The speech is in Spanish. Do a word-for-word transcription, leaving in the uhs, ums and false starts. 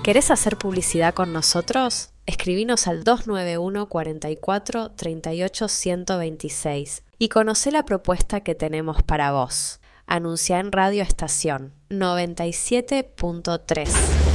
¿Querés hacer publicidad con nosotros? Escribinos al dos nueve uno, cuarenta y cuatro, treinta y ocho, ciento veintiséis y conocé la propuesta que tenemos para vos. Anunciá en Radio Estación noventa y siete punto tres.